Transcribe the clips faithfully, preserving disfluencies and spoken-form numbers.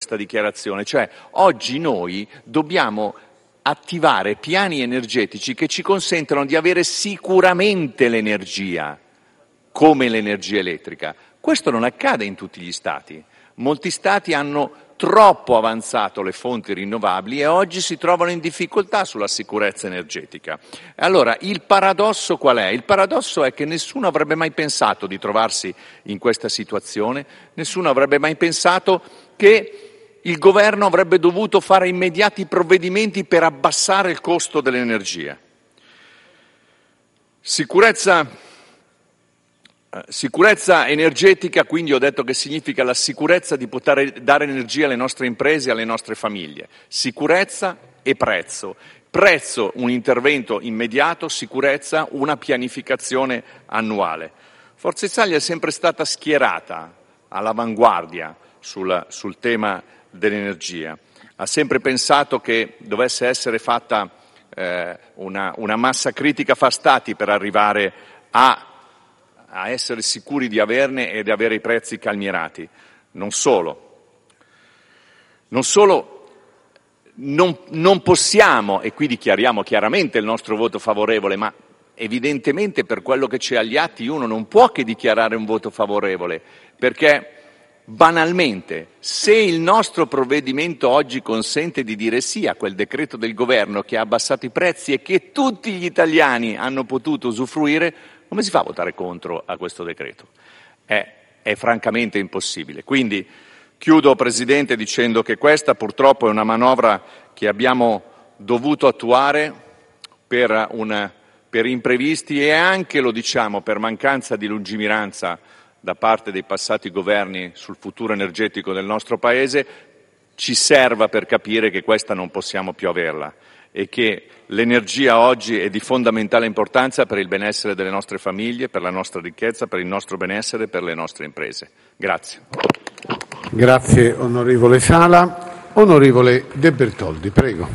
questa dichiarazione, cioè oggi noi dobbiamo attivare piani energetici che ci consentono di avere sicuramente l'energia, come l'energia elettrica. Questo non accade in tutti gli Stati. Molti Stati hanno troppo avanzato le fonti rinnovabili e oggi si trovano in difficoltà sulla sicurezza energetica. Allora, il paradosso qual è? Il paradosso è che nessuno avrebbe mai pensato di trovarsi in questa situazione, nessuno avrebbe mai pensato che il governo avrebbe dovuto fare immediati provvedimenti per abbassare il costo dell'energia. Sicurezza Sicurezza energetica, quindi ho detto che significa la sicurezza di poter dare energia alle nostre imprese e alle nostre famiglie. Sicurezza e prezzo. Prezzo, un intervento immediato, sicurezza, una pianificazione annuale. Forza Italia è sempre stata schierata all'avanguardia sul, sul tema dell'energia. Ha sempre pensato che dovesse essere fatta eh, una, una massa critica fra stati per arrivare a a essere sicuri di averne e di avere i prezzi calmierati. Non solo. Non solo non, non possiamo, e qui dichiariamo chiaramente il nostro voto favorevole, ma evidentemente per quello che c'è agli atti uno non può che dichiarare un voto favorevole, perché banalmente, se il nostro provvedimento oggi consente di dire sì a quel decreto del governo che ha abbassato i prezzi e che tutti gli italiani hanno potuto usufruire, come si fa a votare contro a questo decreto? È, è francamente impossibile. Quindi chiudo, Presidente, dicendo che questa purtroppo è una manovra che abbiamo dovuto attuare per, una, per imprevisti e anche, lo diciamo, per mancanza di lungimiranza da parte dei passati governi sul futuro energetico del nostro Paese. Ci serva per capire che questa non possiamo più averla e che l'energia oggi è di fondamentale importanza per il benessere delle nostre famiglie, per la nostra ricchezza, per il nostro benessere, per le nostre imprese. Grazie. Grazie onorevole Sala. Onorevole De Bertoldi, prego.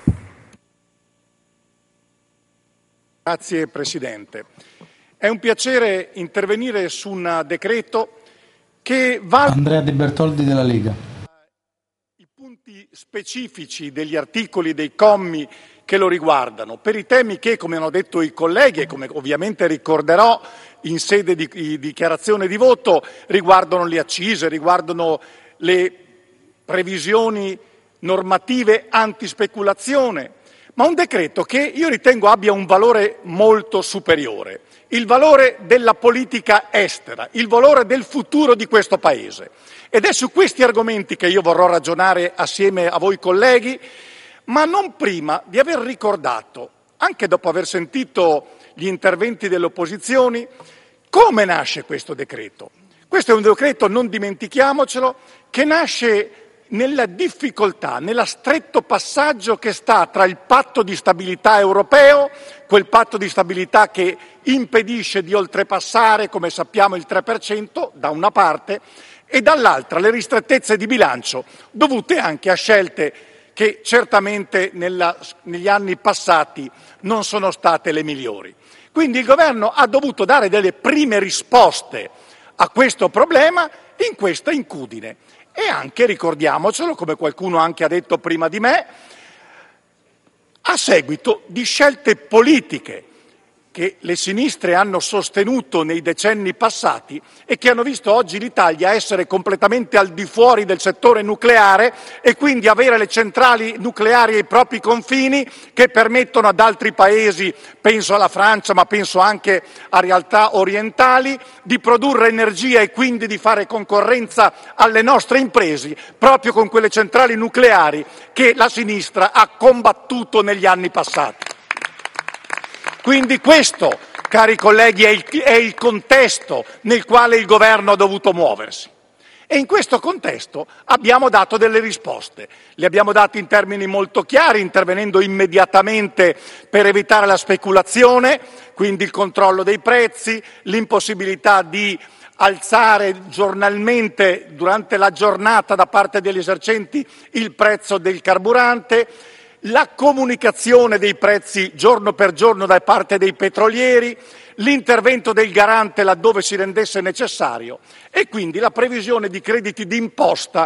Grazie Presidente. È un piacere intervenire su un decreto che va... Andrea De Bertoldi della Lega. I punti specifici degli articoli, dei commi che lo riguardano, per i temi che, come hanno detto i colleghi e come ovviamente ricorderò in sede di, di dichiarazione di voto, riguardano le accise, riguardano le previsioni normative antispeculazione, ma un decreto che io ritengo abbia un valore molto superiore, il valore della politica estera, il valore del futuro di questo Paese. Ed è su questi argomenti che io vorrò ragionare assieme a voi colleghi, ma non prima di aver ricordato, anche dopo aver sentito gli interventi delle opposizioni, come nasce questo decreto. Questo è un decreto, non dimentichiamocelo, che nasce nella difficoltà, nello stretto passaggio che sta tra il patto di stabilità europeo, quel patto di stabilità che impedisce di oltrepassare, come sappiamo, il tre per cento da una parte, e dall'altra le ristrettezze di bilancio dovute anche a scelte che certamente nella, negli anni passati non sono state le migliori. Quindi il Governo ha dovuto dare delle prime risposte a questo problema in questa incudine. E anche, ricordiamocelo, come qualcuno anche ha detto prima di me, a seguito di scelte politiche che le sinistre hanno sostenuto nei decenni passati e che hanno visto oggi l'Italia essere completamente al di fuori del settore nucleare e quindi avere le centrali nucleari ai propri confini che permettono ad altri paesi, penso alla Francia ma penso anche a realtà orientali, di produrre energia e quindi di fare concorrenza alle nostre imprese proprio con quelle centrali nucleari che la sinistra ha combattuto negli anni passati. Quindi questo, cari colleghi, è il, è il contesto nel quale il Governo ha dovuto muoversi. E in questo contesto abbiamo dato delle risposte. Le abbiamo date in termini molto chiari, intervenendo immediatamente per evitare la speculazione, quindi il controllo dei prezzi, l'impossibilità di alzare giornalmente, durante la giornata da parte degli esercenti, il prezzo del carburante, la comunicazione dei prezzi giorno per giorno da parte dei petrolieri, l'intervento del garante laddove si rendesse necessario e quindi la previsione di crediti d'imposta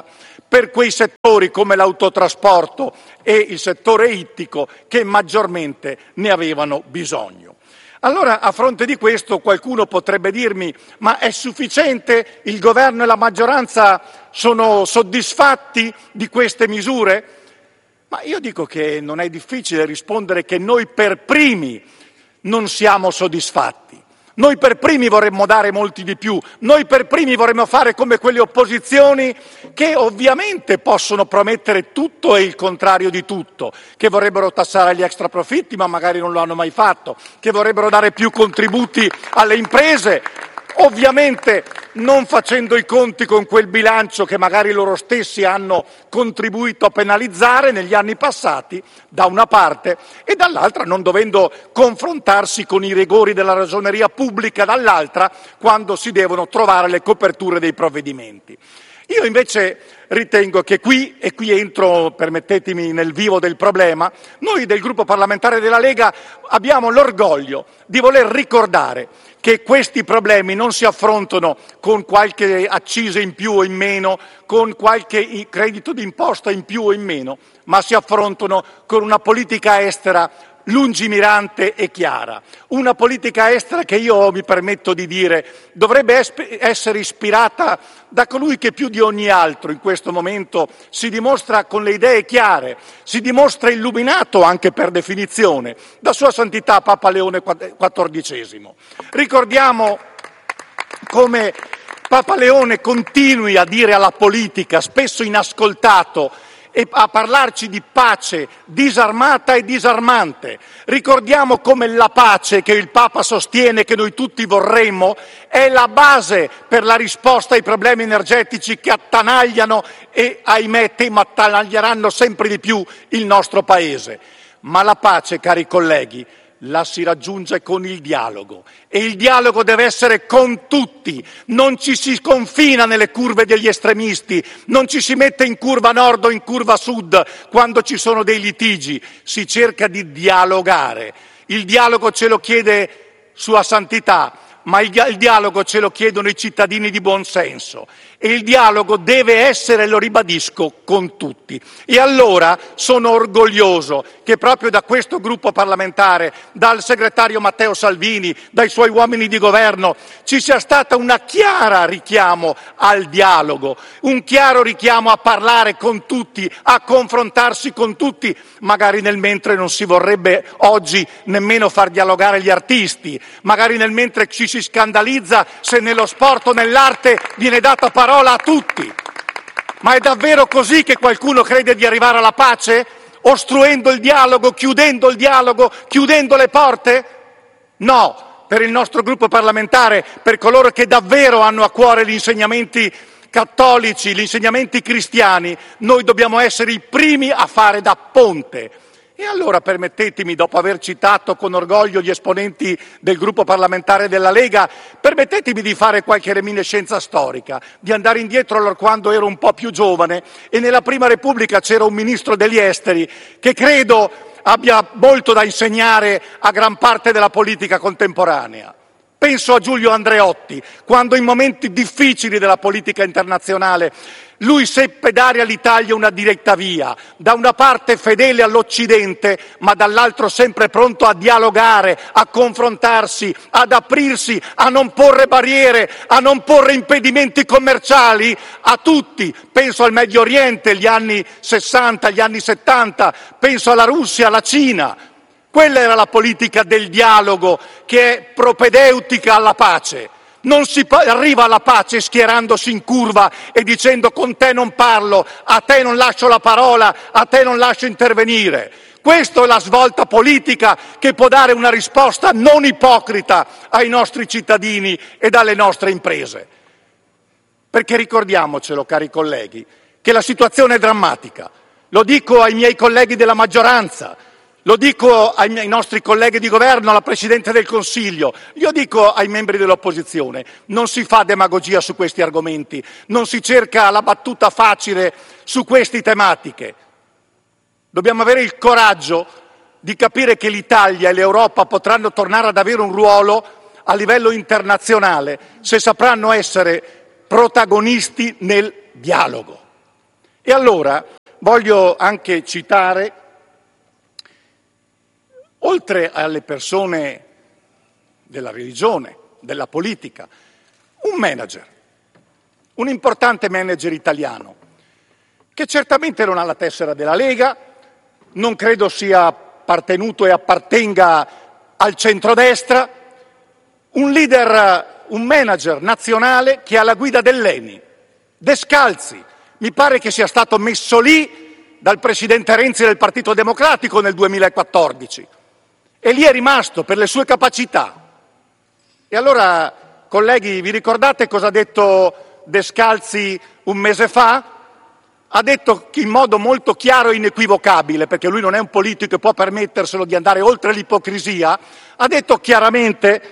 per quei settori come l'autotrasporto e il settore ittico che maggiormente ne avevano bisogno. Allora, a fronte di questo, qualcuno potrebbe dirmi: ma è sufficiente? Il governo e la maggioranza sono soddisfatti di queste misure? Ma io dico che non è difficile rispondere che noi per primi non siamo soddisfatti. Noi per primi vorremmo dare molti di più, noi per primi vorremmo fare come quelle opposizioni che ovviamente possono promettere tutto e il contrario di tutto, che vorrebbero tassare gli extraprofitti ma magari non lo hanno mai fatto, che vorrebbero dare più contributi alle imprese, ovviamente non facendo i conti con quel bilancio che magari loro stessi hanno contribuito a penalizzare negli anni passati, da una parte, e dall'altra non dovendo confrontarsi con i rigori della ragioneria pubblica dall'altra, quando si devono trovare le coperture dei provvedimenti. Io invece ritengo che qui, e qui entro, permettetemi, nel vivo del problema, noi del gruppo parlamentare della Lega abbiamo l'orgoglio di voler ricordare che questi problemi non si affrontano con qualche accisa in più o in meno, con qualche credito d'imposta in più o in meno, ma si affrontano con una politica estera lungimirante e chiara. Una politica estera che io mi permetto di dire dovrebbe essere ispirata da colui che più di ogni altro in questo momento si dimostra con le idee chiare, si dimostra illuminato anche per definizione, da Sua Santità Papa Leone quattordicesimo. Ricordiamo come Papa Leone continui a dire alla politica, spesso inascoltato, e a parlarci di pace disarmata e disarmante. Ricordiamo come la pace che il Papa sostiene, che noi tutti vorremmo, è la base per la risposta ai problemi energetici che attanagliano e, ahimè, attanaglieranno sempre di più il nostro Paese. Ma la pace, cari colleghi, la si raggiunge con il dialogo, e il dialogo deve essere con tutti, non ci si confina nelle curve degli estremisti, non ci si mette in curva nord o in curva sud quando ci sono dei litigi, si cerca di dialogare. Il dialogo ce lo chiede Sua Santità, ma il, il dialogo ce lo chiedono i cittadini di buon senso, e il dialogo deve essere, lo ribadisco, con tutti. E allora sono orgoglioso che proprio da questo gruppo parlamentare, dal segretario Matteo Salvini, dai suoi uomini di governo, ci sia stata una chiara richiamo al dialogo, un chiaro richiamo a parlare con tutti, a confrontarsi con tutti. Magari nel mentre non si vorrebbe oggi nemmeno far dialogare gli artisti, magari nel mentre ci si scandalizza se nello sport o nell'arte viene data parola a tutti. Ma è davvero così che qualcuno crede di arrivare alla pace? Ostruendo il dialogo, chiudendo il dialogo, chiudendo le porte? No, per il nostro gruppo parlamentare, per coloro che davvero hanno a cuore gli insegnamenti cattolici, gli insegnamenti cristiani, noi dobbiamo essere i primi a fare da ponte. E allora permettetemi, dopo aver citato con orgoglio gli esponenti del gruppo parlamentare della Lega, permettetemi di fare qualche reminiscenza storica, di andare indietro allora quando ero un po' più giovane e nella Prima Repubblica c'era un ministro degli esteri che credo abbia molto da insegnare a gran parte della politica contemporanea. Penso a Giulio Andreotti, quando in momenti difficili della politica internazionale lui seppe dare all'Italia una diretta via, da una parte fedele all'Occidente, ma dall'altro sempre pronto a dialogare, a confrontarsi, ad aprirsi, a non porre barriere, a non porre impedimenti commerciali a tutti. Penso al Medio Oriente, gli anni sessanta, gli anni settanta, penso alla Russia, alla Cina. Quella era la politica del dialogo, che è propedeutica alla pace. Non si arriva alla pace schierandosi in curva e dicendo con te non parlo, a te non lascio la parola, a te non lascio intervenire. Questa è la svolta politica che può dare una risposta non ipocrita ai nostri cittadini e alle nostre imprese. Perché ricordiamocelo, cari colleghi, che la situazione è drammatica. Lo dico ai miei colleghi della maggioranza, lo dico ai miei nostri colleghi di governo, alla Presidente del Consiglio, io dico ai membri dell'opposizione, non si fa demagogia su questi argomenti, non si cerca la battuta facile su queste tematiche. Dobbiamo avere il coraggio di capire che l'Italia e l'Europa potranno tornare ad avere un ruolo a livello internazionale se sapranno essere protagonisti nel dialogo. E allora voglio anche citare, oltre alle persone della religione, della politica, un manager, un importante manager italiano, che certamente non ha la tessera della Lega, non credo sia appartenuto e appartenga al centrodestra, un leader, un manager nazionale che ha la guida dell'Eni, Descalzi. Mi pare che sia stato messo lì dal presidente Renzi del Partito Democratico nel duemilaquattordici e lì è rimasto per le sue capacità. E allora, colleghi, vi ricordate cosa ha detto Descalzi un mese fa? Ha detto in modo molto chiaro e inequivocabile, perché lui non è un politico e può permetterselo di andare oltre l'ipocrisia, ha detto chiaramente: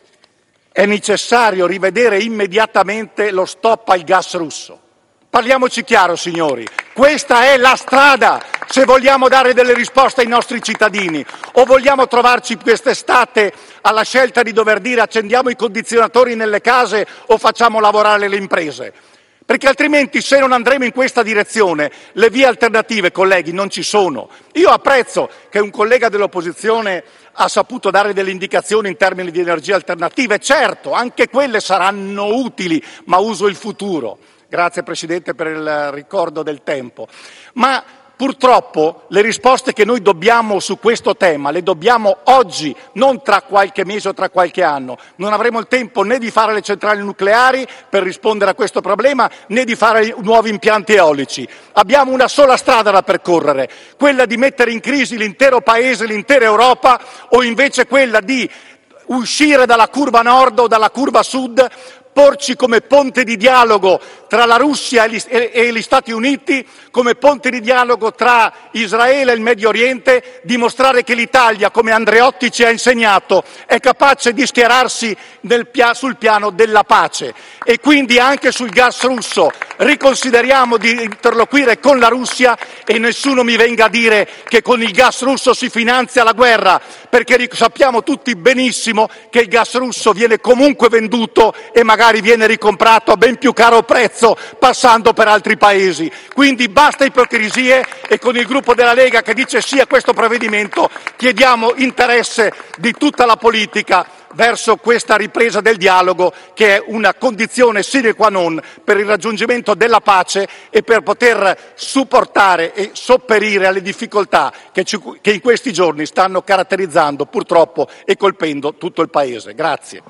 è necessario rivedere immediatamente lo stop al gas russo. Parliamoci chiaro, signori, questa è la strada se vogliamo dare delle risposte ai nostri cittadini, o vogliamo trovarci quest'estate alla scelta di dover dire accendiamo i condizionatori nelle case o facciamo lavorare le imprese. Perché altrimenti, se non andremo in questa direzione, le vie alternative, colleghi, non ci sono. Io apprezzo che un collega dell'opposizione ha saputo dare delle indicazioni in termini di energie alternative, certo, anche quelle saranno utili, ma uso il futuro. Grazie Presidente per il ricordo del tempo. Ma purtroppo le risposte che noi dobbiamo su questo tema le dobbiamo oggi, non tra qualche mese o tra qualche anno. Non avremo il tempo né di fare le centrali nucleari per rispondere a questo problema, né di fare nuovi impianti eolici. Abbiamo una sola strada da percorrere, quella di mettere in crisi l'intero Paese, l'intera Europa, o invece quella di uscire dalla curva nord o dalla curva sud, porci come ponte di dialogo tra la Russia e gli, e, e gli Stati Uniti, come ponte di dialogo tra Israele e il Medio Oriente, dimostrare che l'Italia, come Andreotti ci ha insegnato, è capace di schierarsi nel pia- sul piano della pace. E quindi anche sul gas russo riconsideriamo di interloquire con la Russia e nessuno mi venga a dire che con il gas russo si finanzia la guerra, perché sappiamo tutti benissimo che il gas russo viene comunque venduto e magari viene ricomprato a ben più caro prezzo passando per altri paesi. Quindi basta ipocrisie, e con il gruppo della Lega che dice sì a questo provvedimento chiediamo interesse di tutta la politica verso questa ripresa del dialogo, che è una condizione sine qua non per il raggiungimento della pace e per poter supportare e sopperire alle difficoltà che, ci, che in questi giorni stanno caratterizzando purtroppo e colpendo tutto il Paese. Grazie.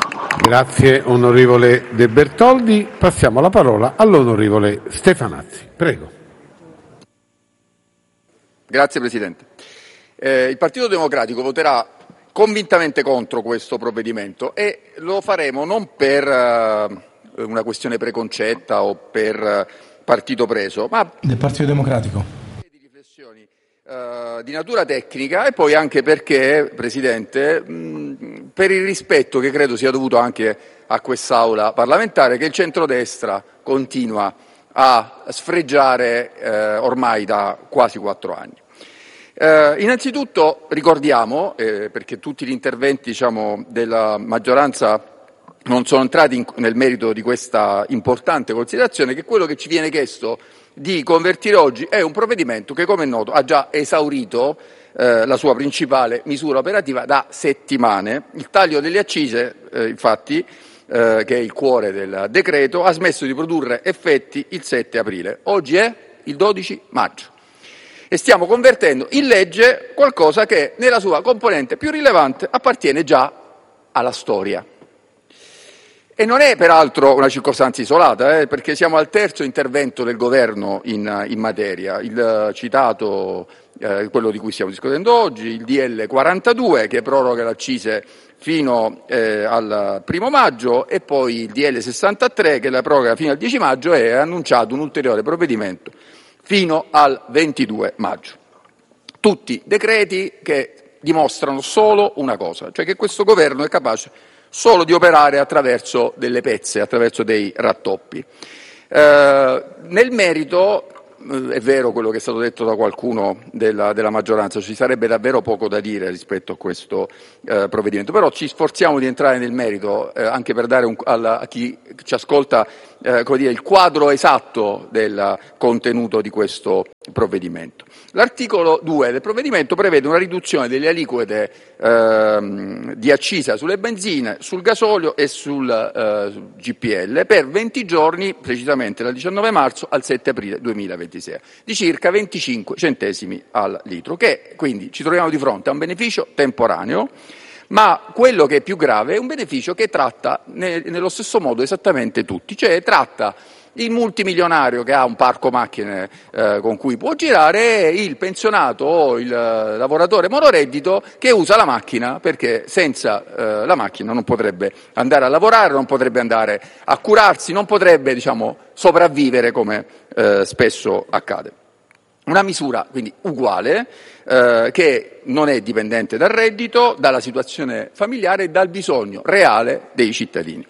Grazie onorevole De Bertoldi. Passiamo la parola all'onorevole Stefanazzi. Prego. Grazie Presidente. Eh, il Partito Democratico voterà convintamente contro questo provvedimento e lo faremo non per uh, una questione preconcetta o per uh, partito preso, ma del Partito Democratico. Di riflessioni uh, di natura tecnica, e poi anche perché, Presidente, mh, per il rispetto che credo sia dovuto anche a quest'Aula parlamentare, che il centrodestra continua a sfregiare uh, ormai da quasi quattro anni. Eh, innanzitutto ricordiamo, eh, perché tutti gli interventi diciamo, della maggioranza non sono entrati in, nel merito di questa importante considerazione, che quello che ci viene chiesto di convertire oggi è un provvedimento che, come è noto, ha già esaurito eh, la sua principale misura operativa da settimane. Il taglio delle accise, eh, infatti, eh, che è il cuore del decreto, ha smesso di produrre effetti il sette aprile. Oggi è il dodici maggio. E stiamo convertendo in legge qualcosa che nella sua componente più rilevante appartiene già alla storia. E non è peraltro una circostanza isolata, eh, perché siamo al terzo intervento del Governo in, in materia, il citato, eh, quello di cui stiamo discutendo oggi, il D L quarantadue che proroga le accise fino eh, al primo maggio, e poi il D L sessantatré che la proroga fino al dieci maggio, e ha annunciato un ulteriore provvedimento fino al ventidue maggio. Tutti decreti che dimostrano solo una cosa, cioè che questo governo è capace solo di operare attraverso delle pezze, attraverso dei rattoppi. Eh, nel merito è vero quello che è stato detto da qualcuno della, della maggioranza, ci sarebbe davvero poco da dire rispetto a questo eh, provvedimento, però ci sforziamo di entrare nel merito eh, anche per dare un, alla, a chi ci ascolta eh, come dire, il quadro esatto del contenuto di questo provvedimento. L'articolo due del provvedimento prevede una riduzione delle aliquote eh, di accisa sulle benzine, sul gasolio e sul eh, G P L per venti giorni, precisamente dal diciannove marzo al sette aprile duemilaventisei, di circa venticinque centesimi al litro, che quindi ci troviamo di fronte a un beneficio temporaneo, ma quello che è più grave è un beneficio che tratta ne, nello stesso modo esattamente tutti, cioè tratta il multimilionario che ha un parco macchine eh, con cui può girare e il pensionato o il eh, lavoratore monoreddito che usa la macchina, perché senza eh, la macchina non potrebbe andare a lavorare, non potrebbe andare a curarsi, non potrebbe, diciamo, sopravvivere come eh, spesso accade. Una misura quindi uguale, eh, che non è dipendente dal reddito, dalla situazione familiare e dal bisogno reale dei cittadini.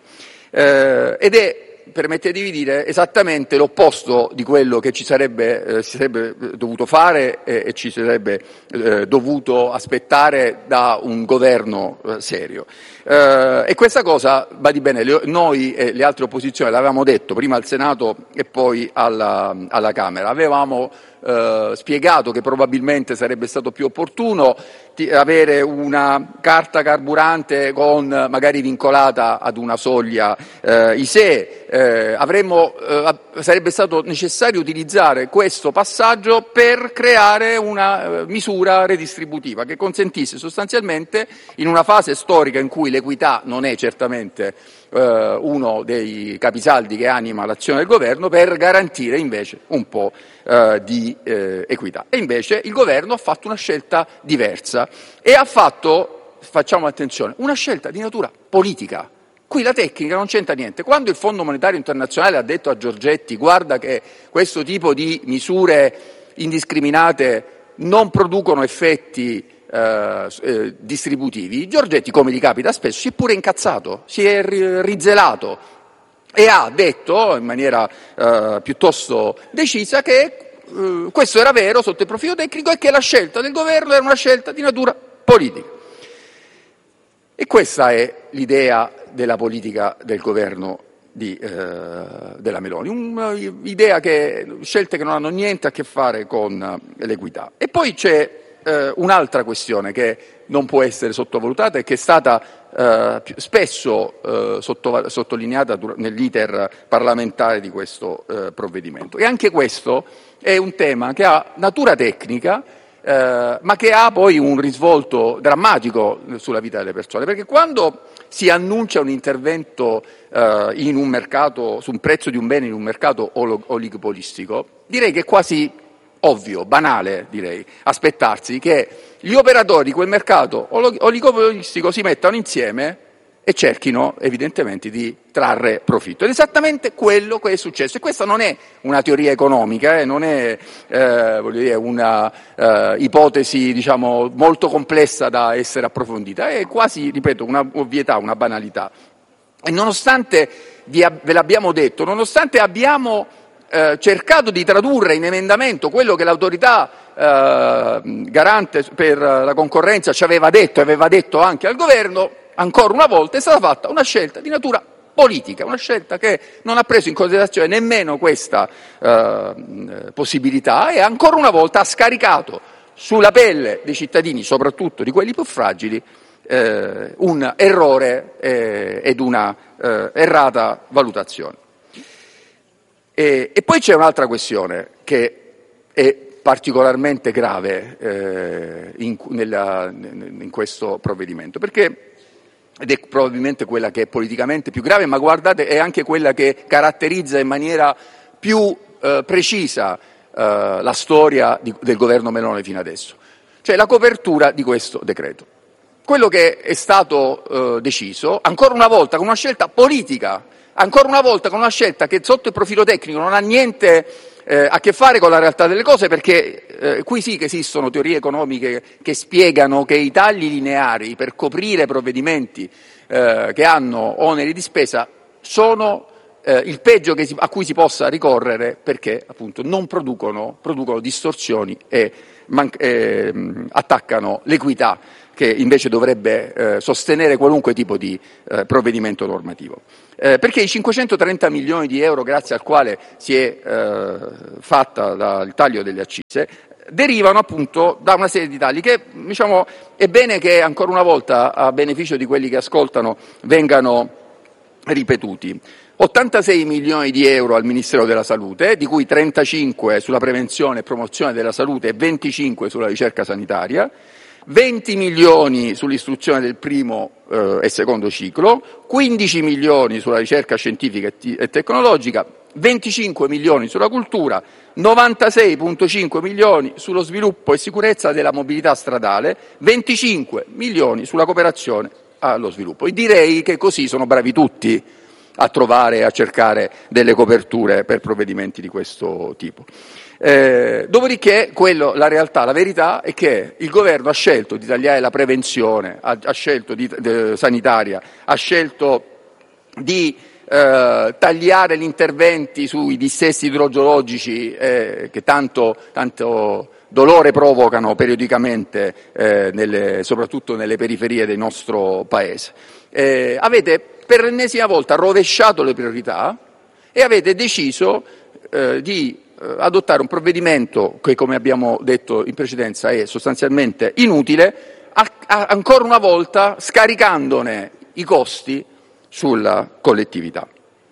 Eh, ed è, permettetevi di dire, esattamente l'opposto di quello che ci sarebbe, eh, si sarebbe dovuto fare e, e ci sarebbe eh, dovuto aspettare da un governo eh, serio. Eh, e questa cosa, badi bene, le, noi e le altre opposizioni l'avevamo detto prima al Senato e poi alla, alla Camera, avevamo eh, spiegato che probabilmente sarebbe stato più opportuno di avere una carta carburante con magari vincolata ad una soglia eh, I S E E, eh, avremmo, eh, sarebbe stato necessario utilizzare questo passaggio per creare una eh, misura redistributiva che consentisse sostanzialmente, in una fase storica in cui l'equità non è certamente eh, uno dei capisaldi che anima l'azione del governo, per garantire invece un po' eh, di eh, equità. E invece il governo ha fatto una scelta diversa e ha fatto, facciamo attenzione, una scelta di natura politica. Qui la tecnica non c'entra niente. Quando il Fondo Monetario Internazionale ha detto a Giorgetti guarda che questo tipo di misure indiscriminate non producono effetti eh, eh, distributivi, Giorgetti, come gli capita spesso, si è pure incazzato, si è rizelato e ha detto in maniera eh, piuttosto decisa che eh, questo era vero sotto il profilo tecnico e che la scelta del governo era una scelta di natura politica. E questa è l'idea della politica del governo di, eh, della Meloni, un'idea che, scelte che non hanno niente a che fare con l'equità. E poi c'è eh, un'altra questione che non può essere sottovalutata e che è stata eh, spesso eh, sotto, sottolineata nell'iter parlamentare di questo eh, provvedimento. E anche questo è un tema che ha natura tecnica, Eh, ma che ha poi un risvolto drammatico sulla vita delle persone, perché quando si annuncia un intervento eh, in un mercato, su un prezzo di un bene in un mercato oligopolistico, direi che è quasi ovvio, banale direi, aspettarsi che gli operatori di quel mercato oligopolistico si mettano insieme e cerchino evidentemente di trarre profitto. Ed è esattamente quello che è successo. E questa non è una teoria economica, eh, non è eh, voglio dire, una eh, ipotesi diciamo, molto complessa da essere approfondita, è quasi, ripeto, una ovvietà, una banalità. E nonostante vi, ve l'abbiamo detto, nonostante abbiamo eh, cercato di tradurre in emendamento quello che l'autorità eh, garante per la concorrenza ci aveva detto e aveva detto anche al governo, ancora una volta è stata fatta una scelta di natura politica, una scelta che non ha preso in considerazione nemmeno questa eh, possibilità e ancora una volta ha scaricato sulla pelle dei cittadini, soprattutto di quelli più fragili, eh, un errore eh, ed una eh, errata valutazione. E, e poi c'è un'altra questione che è particolarmente grave eh, in, nella, in questo provvedimento, perché ed è probabilmente quella che è politicamente più grave, ma guardate è anche quella che caratterizza in maniera più eh, precisa eh, la storia di, del governo Meloni fino adesso, cioè la copertura di questo decreto. Quello che è stato eh, deciso, ancora una volta con una scelta politica, ancora una volta con una scelta che sotto il profilo tecnico non ha niente eh, a che fare con la realtà delle cose, perché eh, qui sì che esistono teorie economiche che spiegano che i tagli lineari per coprire provvedimenti eh, che hanno oneri di spesa sono eh, il peggio che si, a cui si possa ricorrere, perché appunto non producono, producono distorsioni e man- eh, attaccano l'equità che invece dovrebbe eh, sostenere qualunque tipo di eh, provvedimento normativo. Eh, perché i cinquecentotrenta milioni di euro grazie al quale si è eh, fatta la, il taglio delle accise derivano appunto da una serie di tagli che, diciamo, è bene che ancora una volta, a beneficio di quelli che ascoltano, vengano ripetuti. ottantasei milioni di euro al Ministero della Salute, di cui trentacinque sulla prevenzione e promozione della salute e venticinque sulla ricerca sanitaria, venti milioni sull'istruzione del primo eh, e secondo ciclo, quindici milioni sulla ricerca scientifica e, t- e tecnologica, venticinque milioni sulla cultura, novantasei virgola cinque milioni sullo sviluppo e sicurezza della mobilità stradale, venticinque milioni sulla cooperazione allo sviluppo. E direi che così sono bravi tutti a trovare e a cercare delle coperture per provvedimenti di questo tipo. Eh, dopodiché, quello, la realtà, la verità è che il governo ha scelto di tagliare la prevenzione, ha, ha scelto di, de, sanitaria, ha scelto di eh, tagliare gli interventi sui dissesti idrogeologici eh, che tanto, tanto dolore provocano periodicamente, eh, nelle, soprattutto nelle periferie del nostro Paese. Eh, avete per l'ennesima volta rovesciato le priorità e avete deciso eh, di eh, adottare un provvedimento che, come abbiamo detto in precedenza, è sostanzialmente inutile, a, a, ancora una volta scaricandone i costi sulla collettività.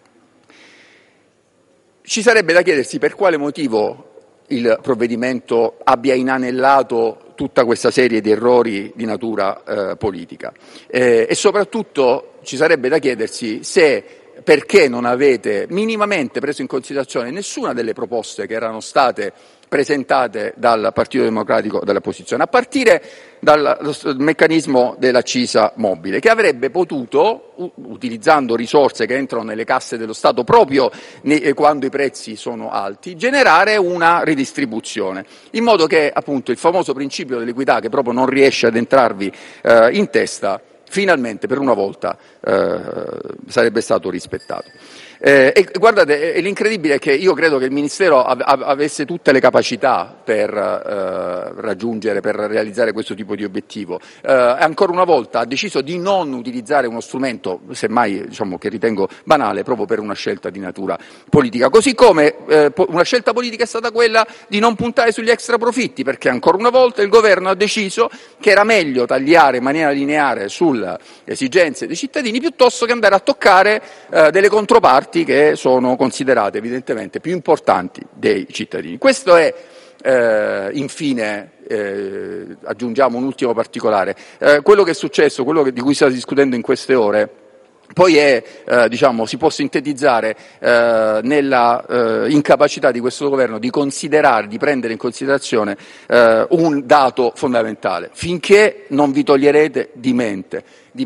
Ci sarebbe da chiedersi per quale motivo il provvedimento abbia inanellato tutta questa serie di errori di natura eh, politica eh, e soprattutto ci sarebbe da chiedersi se perché non avete minimamente preso in considerazione nessuna delle proposte che erano state presentate dal Partito Democratico dell'opposizione, a partire dal meccanismo dell'accisa mobile, che avrebbe potuto, utilizzando risorse che entrano nelle casse dello Stato proprio quando i prezzi sono alti, generare una ridistribuzione, in modo che appunto il famoso principio dell'equità, che proprio non riesce ad entrarvi eh, in testa, finalmente per una volta eh, sarebbe stato rispettato. Eh, e guardate, l'incredibile è che io credo che il Ministero av- avesse tutte le capacità per eh, raggiungere, per realizzare questo tipo di obiettivo. Eh, ancora una volta ha deciso di non utilizzare uno strumento, semmai diciamo, che ritengo banale, proprio per una scelta di natura politica. Così come eh, una scelta politica è stata quella di non puntare sugli extra profitti, perché ancora una volta il governo ha deciso che era meglio tagliare in maniera lineare sulle esigenze dei cittadini piuttosto che andare a toccare eh, delle controparti che sono considerate evidentemente più importanti dei cittadini. Questo è, eh, infine, eh, aggiungiamo un ultimo particolare, eh, quello che è successo, quello che, di cui si sta discutendo in queste ore, poi è, eh, diciamo, si può sintetizzare eh, nella eh, incapacità di questo governo di considerare, di prendere in considerazione eh, un dato fondamentale. Finché non vi toglierete di mente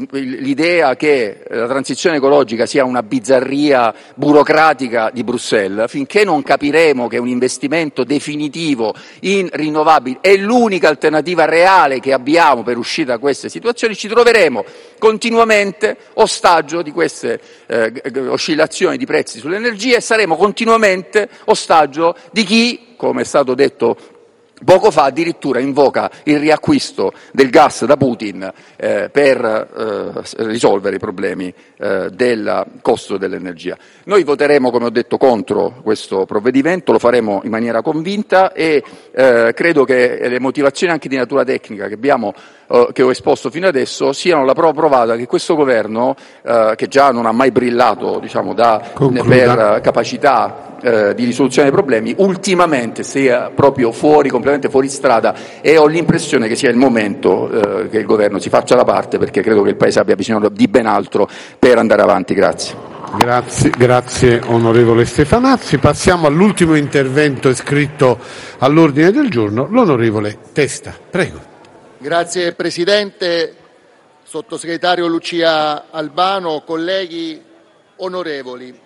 l'idea che la transizione ecologica sia una bizzarria burocratica di Bruxelles, finché non capiremo che un investimento definitivo in rinnovabili è l'unica alternativa reale che abbiamo per uscire da queste situazioni, ci troveremo continuamente ostaggio di queste eh, oscillazioni di prezzi sull'energia e saremo continuamente ostaggio di chi, come è stato detto poco fa, addirittura invoca il riacquisto del gas da Putin eh, per eh, risolvere i problemi eh, del costo dell'energia. Noi voteremo, come ho detto, contro questo provvedimento, lo faremo in maniera convinta e eh, credo che le motivazioni anche di natura tecnica che abbiamo eh, che ho esposto fino adesso siano la prova provata che questo governo, eh, che già non ha mai brillato, diciamo, da, per capacità Eh, di risoluzione dei problemi, ultimamente sia proprio fuori, completamente fuori strada, e ho l'impressione che sia il momento eh, che il governo si faccia da parte, perché credo che il Paese abbia bisogno di ben altro per andare avanti. Grazie. Grazie, grazie onorevole Stefanazzi. Passiamo all'ultimo intervento iscritto all'ordine del giorno, l'onorevole Testa. Prego. Grazie Presidente, Sottosegretario Lucia Albano, colleghi onorevoli.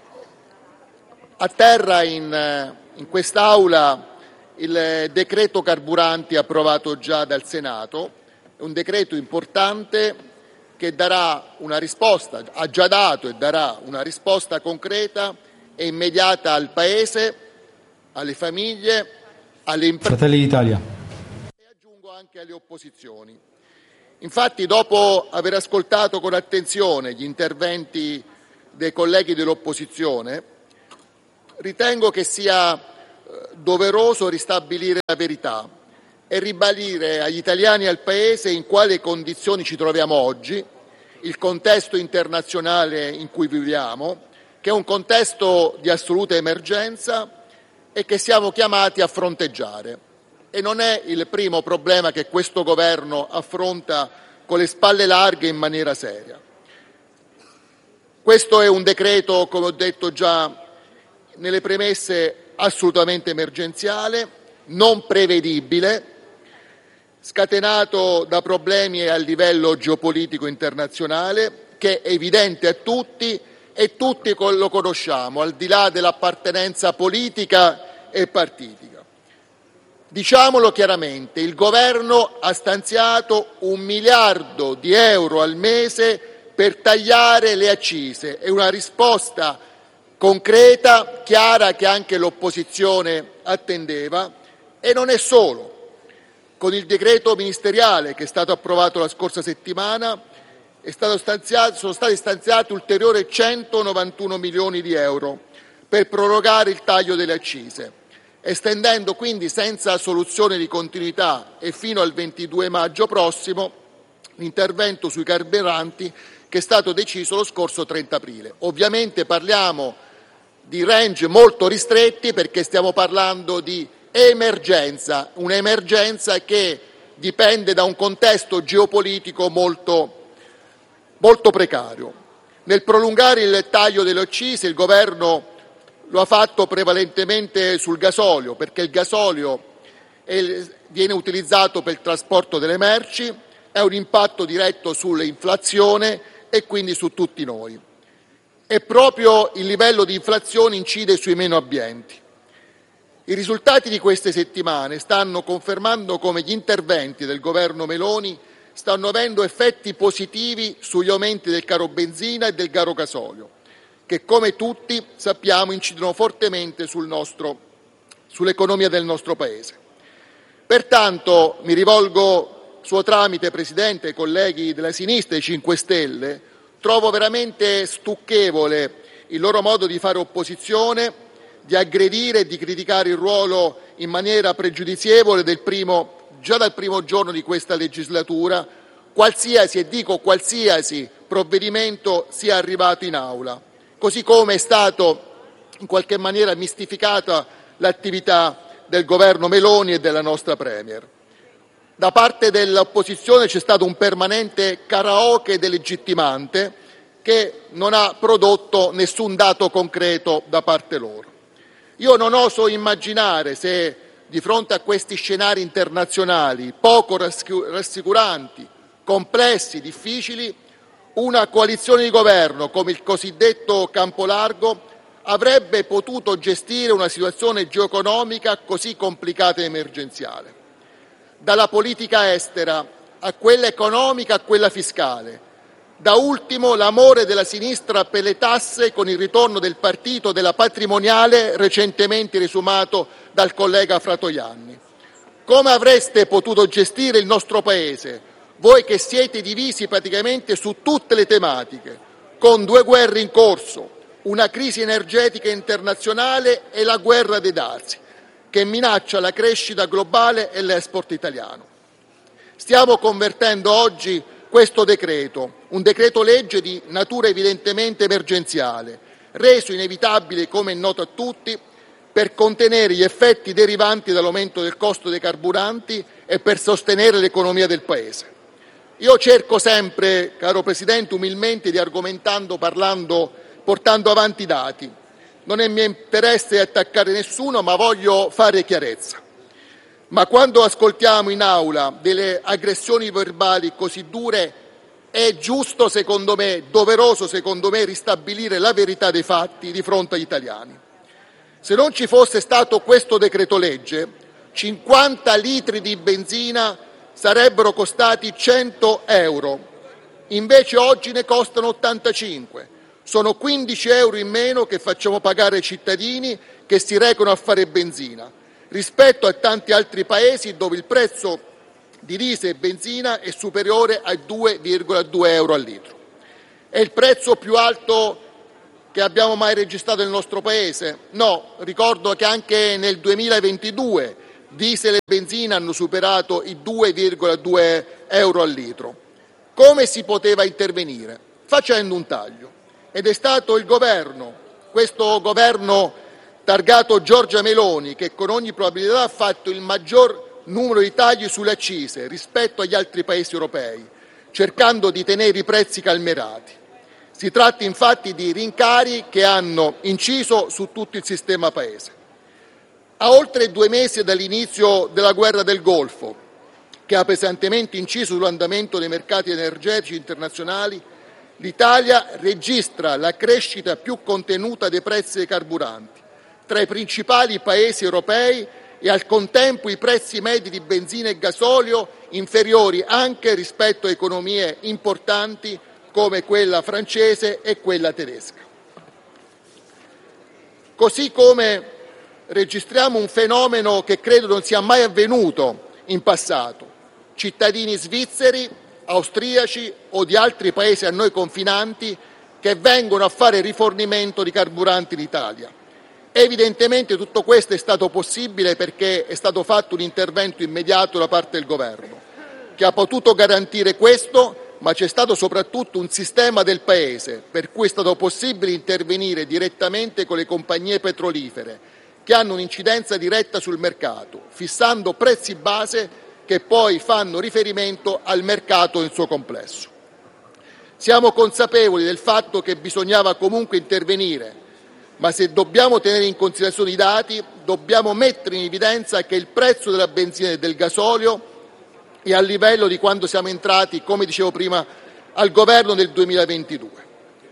A terra in, in quest'Aula il decreto carburanti approvato già dal Senato, è un decreto importante che darà una risposta, ha già dato e darà una risposta concreta e immediata al Paese, alle famiglie, alle imprese Fratelli d'Italia e aggiungo anche alle opposizioni. Infatti, dopo aver ascoltato con attenzione gli interventi dei colleghi dell'opposizione, ritengo che sia doveroso ristabilire la verità e ribadire agli italiani e al Paese in quali condizioni ci troviamo oggi, il contesto internazionale in cui viviamo, che è un contesto di assoluta emergenza e che siamo chiamati a fronteggiare. E non è il primo problema che questo Governo affronta con le spalle larghe in maniera seria. Questo è un decreto, come ho detto già nelle premesse, assolutamente emergenziale, non prevedibile, scatenato da problemi a livello geopolitico internazionale, che è evidente a tutti e tutti lo conosciamo, al di là dell'appartenenza politica e partitica. Diciamolo chiaramente, il Governo ha stanziato un miliardo di euro al mese per tagliare le accise. È una risposta concreta, chiara, che anche l'opposizione attendeva, e non è solo. Con il decreto ministeriale che è stato approvato la scorsa settimana è stato stanziato, sono stati stanziati ulteriori centonovantuno milioni di euro per prorogare il taglio delle accise, estendendo quindi senza soluzione di continuità e fino al ventidue maggio prossimo l'intervento sui carburanti che è stato deciso lo scorso trenta aprile. Ovviamente parliamo di range molto ristretti perché stiamo parlando di emergenza, un'emergenza che dipende da un contesto geopolitico molto, molto precario. Nel prolungare il taglio delle accise il Governo lo ha fatto prevalentemente sul gasolio, perché il gasolio è, viene utilizzato per il trasporto delle merci, ha un impatto diretto sull'inflazione e quindi su tutti noi. E proprio il livello di inflazione incide sui meno abbienti. I risultati di queste settimane stanno confermando come gli interventi del governo Meloni stanno avendo effetti positivi sugli aumenti del caro benzina e del caro gasolio, che come tutti sappiamo incidono fortemente sul nostro, sull'economia del nostro Paese. Pertanto mi rivolgo suo tramite, Presidente, ai colleghi della sinistra, ai cinque Stelle, trovo veramente stucchevole il loro modo di fare opposizione, di aggredire e di criticare il ruolo in maniera pregiudizievole del primo, già dal primo giorno di questa legislatura, qualsiasi, e dico qualsiasi, provvedimento sia arrivato in aula, così come è stato in qualche maniera mistificata l'attività del governo Meloni e della nostra Premier. Da parte dell'opposizione c'è stato un permanente karaoke delegittimante che non ha prodotto nessun dato concreto da parte loro. Io non oso immaginare se di fronte a questi scenari internazionali poco rassicuranti, complessi, difficili, una coalizione di governo come il cosiddetto campo largo avrebbe potuto gestire una situazione geoeconomica così complicata e emergenziale. Dalla politica estera a quella economica a quella fiscale, da ultimo l'amore della sinistra per le tasse con il ritorno del partito della patrimoniale recentemente riesumato dal collega Fratoianni. Come avreste potuto gestire il nostro Paese, voi che siete divisi praticamente su tutte le tematiche, con due guerre in corso, una crisi energetica internazionale e la guerra dei dazi, che minaccia la crescita globale e l'export italiano? Stiamo convertendo oggi questo decreto, un decreto legge di natura evidentemente emergenziale, reso inevitabile, come è noto a tutti, per contenere gli effetti derivanti dall'aumento del costo dei carburanti e per sostenere l'economia del Paese. Io cerco sempre, caro Presidente, umilmente di argomentando, parlando, portando avanti i dati. Non è mio interesse attaccare nessuno, ma voglio fare chiarezza. Ma quando ascoltiamo in aula delle aggressioni verbali così dure, è giusto, secondo me, doveroso, secondo me, ristabilire la verità dei fatti di fronte agli italiani. Se non ci fosse stato questo decreto legge, cinquanta litri di benzina sarebbero costati cento euro invece oggi ne costano ottantacinque. Sono quindici euro in meno che facciamo pagare ai cittadini che si recano a fare benzina, rispetto a tanti altri paesi dove il prezzo di diesel e benzina è superiore ai due virgola due euro al litro. È il prezzo più alto che abbiamo mai registrato nel nostro Paese? No, ricordo che anche nel duemilaventidue diesel e benzina hanno superato i due virgola due euro al litro. Come si poteva intervenire? Facendo un taglio. Ed è stato il governo, questo governo targato Giorgia Meloni, che con ogni probabilità ha fatto il maggior numero di tagli sulle accise rispetto agli altri paesi europei, cercando di tenere i prezzi calmierati. Si tratta infatti di rincari che hanno inciso su tutto il sistema Paese. A oltre due mesi dall'inizio della guerra del Golfo, che ha pesantemente inciso sull'andamento dei mercati energetici internazionali, l'Italia registra la crescita più contenuta dei prezzi dei carburanti tra i principali paesi europei e al contempo i prezzi medi di benzina e gasolio inferiori anche rispetto a economie importanti come quella francese e quella tedesca. Così come registriamo un fenomeno che credo non sia mai avvenuto in passato: cittadini svizzeri, austriaci o di altri paesi a noi confinanti che vengono a fare rifornimento di carburanti in Italia. Evidentemente tutto questo è stato possibile perché è stato fatto un intervento immediato da parte del governo, che ha potuto garantire questo, ma c'è stato soprattutto un sistema del Paese per cui è stato possibile intervenire direttamente con le compagnie petrolifere, che hanno un'incidenza diretta sul mercato, fissando prezzi base che poi fanno riferimento al mercato nel suo complesso. Siamo consapevoli del fatto che bisognava comunque intervenire, ma se dobbiamo tenere in considerazione i dati, dobbiamo mettere in evidenza che il prezzo della benzina e del gasolio è a livello di quando siamo entrati, come dicevo prima, al governo nel duemilaventidue.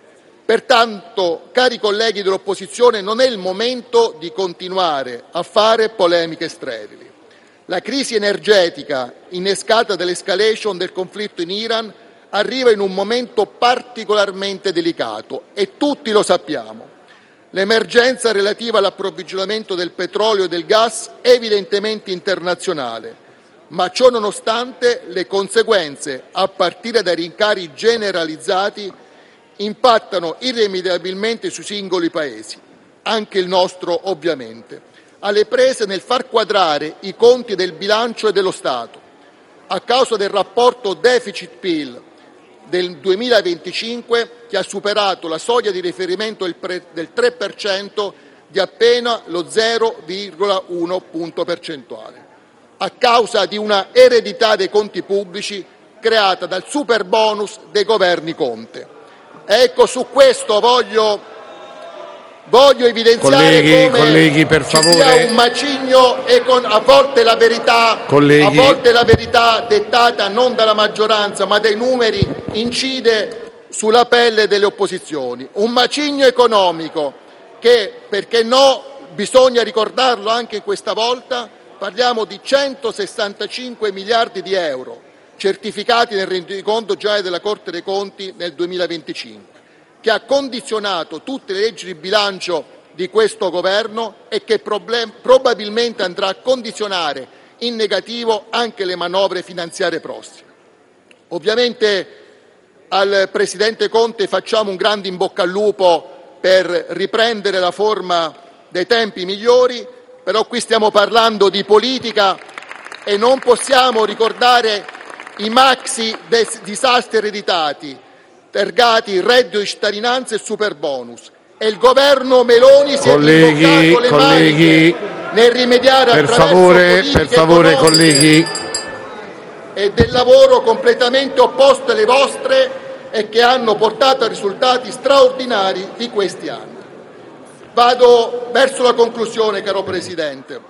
Pertanto, cari colleghi dell'opposizione, non è il momento di continuare a fare polemiche sterili. La crisi energetica innescata dall'escalation del conflitto in Iran arriva in un momento particolarmente delicato e tutti lo sappiamo. L'emergenza relativa all'approvvigionamento del petrolio e del gas è evidentemente internazionale, ma ciò nonostante le conseguenze, a partire dai rincari generalizzati, impattano irrimediabilmente sui singoli paesi, anche il nostro ovviamente, alle prese nel far quadrare i conti del bilancio e dello Stato, a causa del rapporto deficit-P I L del duemilaventicinque che ha superato la soglia di riferimento del tre per cento di appena lo zero virgola uno punto percentuale, a causa di una eredità dei conti pubblici creata dal superbonus dei governi Conte. Ecco, su questo voglio Voglio evidenziare colleghi, come colleghi, per ci favore. sia un macigno e con a volte la verità, Colleghi. a volte la verità dettata non dalla maggioranza ma dai numeri incide sulla pelle delle opposizioni. Un macigno economico che, perché no, bisogna ricordarlo anche questa volta, parliamo di centosessantacinque miliardi di euro certificati nel rendiconto generale della Corte dei Conti nel duemilaventicinque. Che ha condizionato tutte le leggi di bilancio di questo governo e che problem- probabilmente andrà a condizionare in negativo anche le manovre finanziarie prossime. Ovviamente al Presidente Conte facciamo un grande in bocca al lupo per riprendere la forma dei tempi migliori, però qui stiamo parlando di politica e non possiamo ricordare i maxi des- disastri ereditati, targati reddito di cittadinanza e superbonus, e il governo Meloni si colleghi, è imboccato le colleghi, maniche nel rimediare per attraverso favore, politiche per favore, economiche colleghi. e del lavoro completamente opposto alle vostre e che hanno portato a risultati straordinari di questi anni. Vado verso la conclusione, caro Presidente.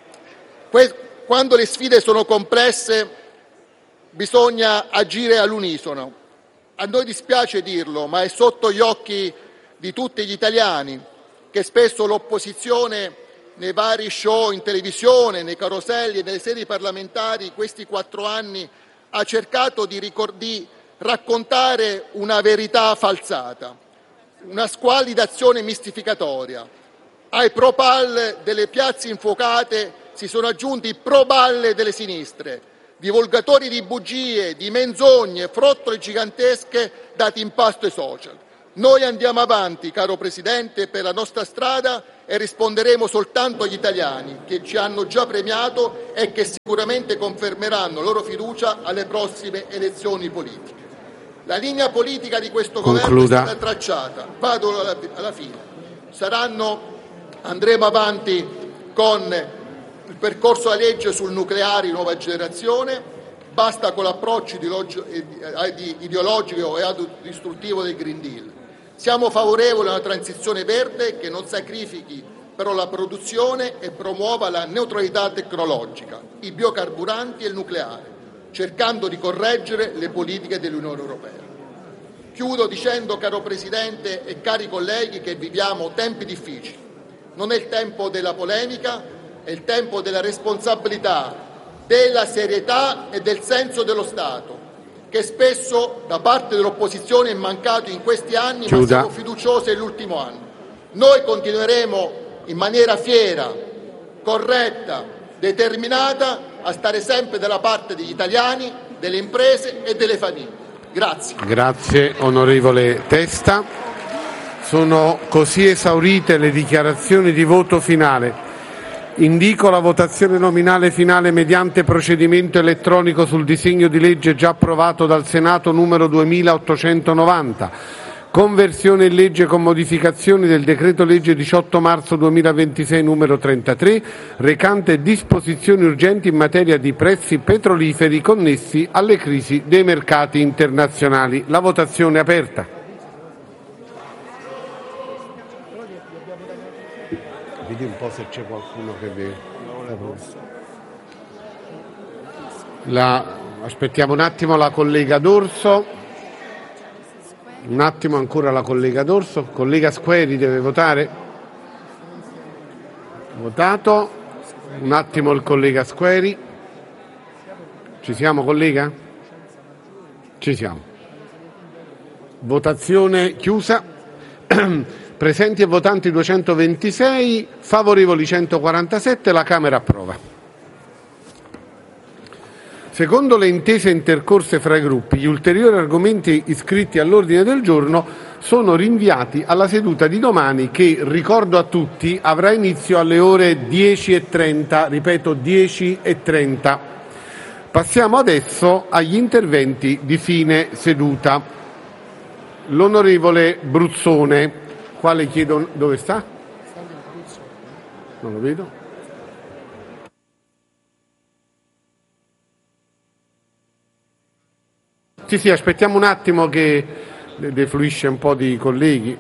Quando le sfide sono complesse bisogna agire all'unisono. A noi dispiace dirlo, ma è sotto gli occhi di tutti gli italiani che spesso l'opposizione nei vari show in televisione, nei caroselli e nelle sedi parlamentari questi quattro anni ha cercato di, ricor- di raccontare una verità falsata, una squallida azione mistificatoria. Ai pro-pal delle piazze infuocate si sono aggiunti i pro-balle delle sinistre, divulgatori di bugie, di menzogne, frottole gigantesche dati in pasto ai social. Noi andiamo avanti, caro Presidente, per la nostra strada e risponderemo soltanto agli italiani che ci hanno già premiato e che sicuramente confermeranno la loro fiducia alle prossime elezioni politiche. La linea politica di questo Concluda. governo è stata tracciata. Vado alla, alla fine. Saranno, andremo avanti con il percorso a legge sul nucleare di nuova generazione. Basta con l'approccio ideologico e autodistruttivo del Green Deal. Siamo favorevoli a una transizione verde che non sacrifichi però la produzione e promuova la neutralità tecnologica, i biocarburanti e il nucleare, cercando di correggere le politiche dell'Unione Europea. Chiudo dicendo, caro Presidente e cari colleghi, che viviamo tempi difficili. Non è il tempo della polemica, è il tempo della responsabilità, della serietà e del senso dello Stato, che spesso da parte dell'opposizione è mancato in questi anni, Chiuda. ma siamo fiduciosi nell'ultimo anno. Noi continueremo in maniera fiera, corretta, determinata a stare sempre dalla parte degli italiani, delle imprese e delle famiglie. Grazie. Grazie onorevole Testa. Sono così esaurite le dichiarazioni di voto finale. Indico la votazione nominale finale mediante procedimento elettronico sul disegno di legge già approvato dal Senato numero duemilaottocentonovanta, conversione in legge con modificazioni del decreto legge diciotto marzo duemilaventisei numero trentatré, recante disposizioni urgenti in materia di prezzi petroliferi connessi alle crisi dei mercati internazionali. La votazione è aperta. Vedi un po' se c'è qualcuno che vede. La, aspettiamo un attimo la collega D'Orso. Un attimo ancora la collega D'Orso. Collega Squeri deve votare. Votato. Un attimo il collega Squeri. Ci siamo, collega? Ci siamo. Votazione chiusa. Presenti e votanti duecentoventisei, favorevoli centoquarantasette, la Camera approva. Secondo le intese intercorse fra i gruppi, gli ulteriori argomenti iscritti all'ordine del giorno sono rinviati alla seduta di domani che, ricordo a tutti, avrà inizio alle ore dieci e trenta, ripeto dieci e trenta. Passiamo adesso agli interventi di fine seduta. L'onorevole Bruzzone. Quale chiedo, dove sta? Non lo vedo. Sì, sì, aspettiamo un attimo che defluisce un po' di colleghi.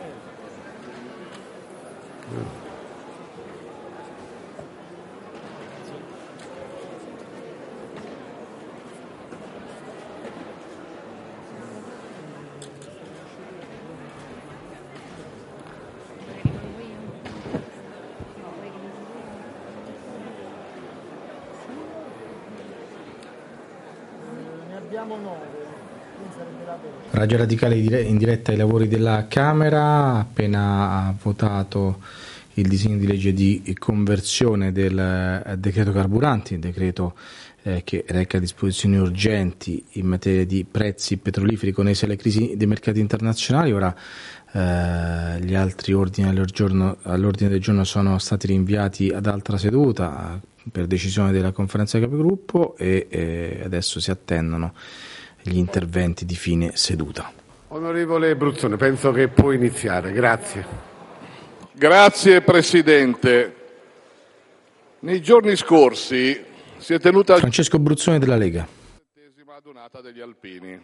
Radio Radicale in diretta ai lavori della Camera, appena ha votato il disegno di legge di conversione del decreto carburanti, il decreto eh, che reca disposizioni urgenti in materia di prezzi petroliferi connessi alle crisi dei mercati internazionali. Ora eh, gli altri ordini all'ordine del giorno, all'ordine del giorno sono stati rinviati ad altra seduta per decisione della conferenza dei capigruppo e eh, adesso si attendono gli interventi di fine seduta. Onorevole Bruzzone, penso che può iniziare. Grazie. Grazie Presidente. Nei giorni scorsi si è tenuta Francesco Bruzzone della Lega. la adunata degli alpini.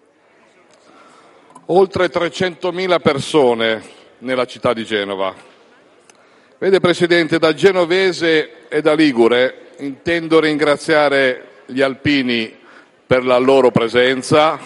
Oltre trecentomila persone nella città di Genova. Vede Presidente, da genovese e da ligure intendo ringraziare gli alpini per la loro presenza,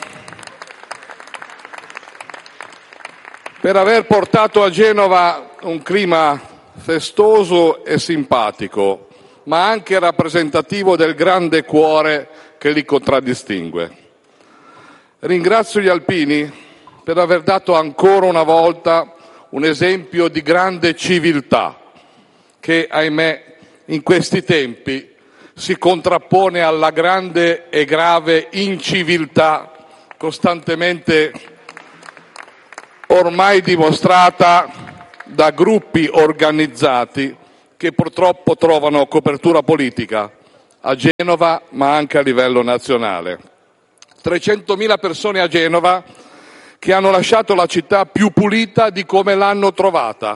per aver portato a Genova un clima festoso e simpatico, ma anche rappresentativo del grande cuore che li contraddistingue. Ringrazio gli alpini per aver dato ancora una volta un esempio di grande civiltà che, ahimè, in questi tempi si contrappone alla grande e grave inciviltà costantemente ormai dimostrata da gruppi organizzati che purtroppo trovano copertura politica a Genova ma anche a livello nazionale. trecentomila persone a Genova che hanno lasciato la città più pulita di come l'hanno trovata.